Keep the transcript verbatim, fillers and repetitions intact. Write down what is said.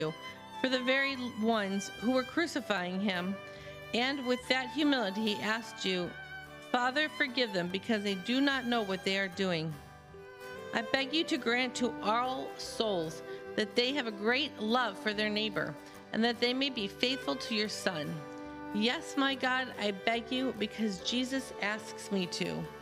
for the very ones who were crucifying him. And with that humility, he asked you, Father, forgive them, because they do not know what they are doing. I beg you to grant to all souls that they have a great love for their neighbor, and that they may be faithful to your Son. Yes, my God, I beg you, because Jesus asks me to.